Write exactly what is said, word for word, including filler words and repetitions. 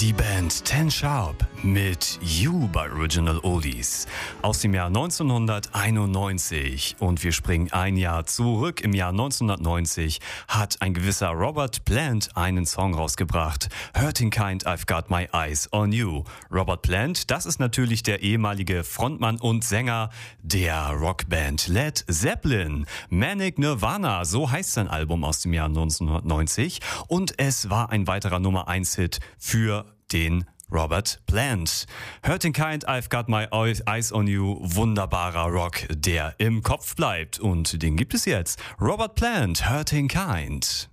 Die Band Ten Sharp mit You bei Original Oldies aus dem Jahr neunzehnhunderteinundneunzig. Und wir springen ein Jahr zurück. Im Jahr neunzehnhundertneunzig hat ein gewisser Robert Plant einen Song rausgebracht. Hurting Kind, I've Got My Eyes on You. Robert Plant, das ist natürlich der ehemalige Frontmann und Sänger der Rockband Led Zeppelin. Manic Nirvana, so heißt sein Album aus dem Jahr neunzehnhundertneunzig. Und es war ein weiterer Nummer eins Hit für den Robert Plant. Hurting Kind, I've Got My Eyes on You. Wunderbarer Rock, der im Kopf bleibt. Und den gibt es jetzt. Robert Plant, Hurting Kind.